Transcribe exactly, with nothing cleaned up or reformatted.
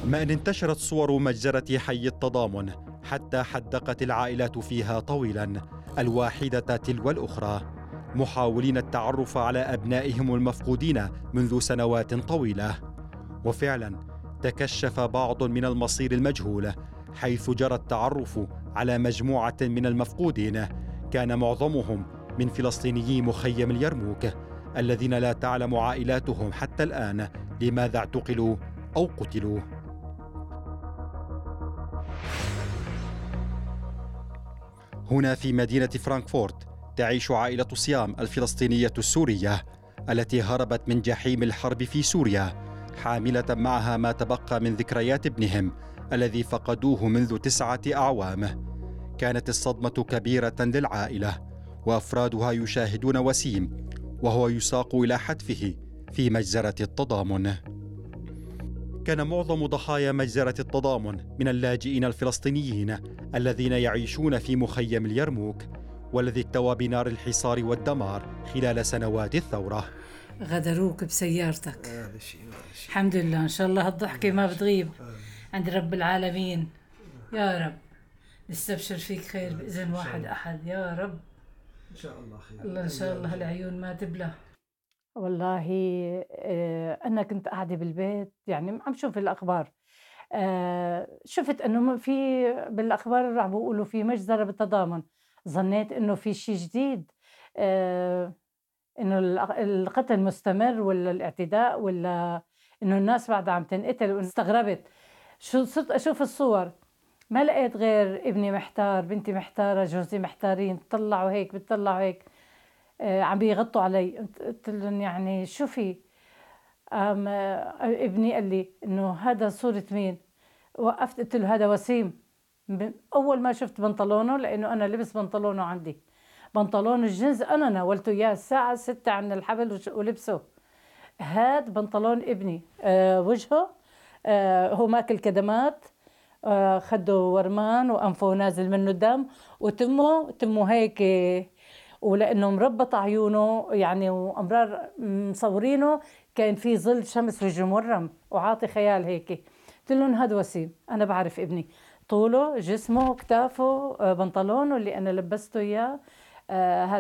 ما أن انتشرت صور مجزرة حي التضامن حتى حدقت العائلات فيها طويلا الواحدة تلو الأخرى، محاولين التعرف على أبنائهم المفقودين منذ سنوات طويلة. وفعلا تكشف بعض من المصير المجهول، حيث جرى التعرف على مجموعة من المفقودين كان معظمهم من فلسطينيي مخيم اليرموك، الذين لا تعلم عائلاتهم حتى الآن لماذا اعتقلوا أو قتلوا. هنا في مدينة فرانكفورت تعيش عائلة صيام الفلسطينية السورية التي هربت من جحيم الحرب في سوريا، حاملة معها ما تبقى من ذكريات ابنهم الذي فقدوه منذ تسعة أعوام. كانت الصدمة كبيرة للعائلة، وأفرادها يشاهدون وسيم وهو يساق إلى حتفه في مجزرة التضامن. كان معظم ضحايا مجزرة التضامن من اللاجئين الفلسطينيين الذين يعيشون في مخيم اليرموك، والذي اكتوى بنار الحصار والدمار خلال سنوات الثورة. غدروك بسيارتك. الحمد لله، إن شاء الله هالضحكة ما بتغيب عند رب العالمين يا رب. نستبشر فيك خير بإذن واحد أحد يا رب، إن شاء الله خير. الله إن شاء الله العيون ما تبلى. والله أنا كنت قاعدة بالبيت يعني عم شوف الأخبار، شفت إنه في بالأخبار راح بيقولوا في مجزرة بالتضامن، ظنيت إنه في شيء جديد، إنه القتل مستمر ولا الاعتداء ولا إنه الناس بعدها عم تنقتل. واستغربت شو صرت أشوف الصور، ما لقيت غير ابني محتار، بنتي محتارة، جوزي محتارين، بتطلعوا هيك بتطلعوا هيك، آه عم بيغطوا علي. قلت لهم يعني شو في؟ آه ابني قال لي إنه هذا صورة مين؟ وقفت قلت له هذا وسيم. أول ما شفت بنطلونه، لأنه أنا لبس بنطلونه عندي، بنطلون الجنز أنا ناولته إياه الساعة ستة عن الحبل ولبسه. هاد بنطلون ابني، آه وجهه آه هو ماكل كدمات، آه خده ورمان وأنفه نازل منه دم، وتمه تمه هيك، ولأنه مربط عيونه يعني وأمرار مصورينه كان في ظل شمس وجهه مورم وعاطي خيال هيك. قلت لهم هذا وسيم، أنا بعرف ابني، طوله جسمه كتافه، آه بنطلونه اللي أنا لبسته إياه، آه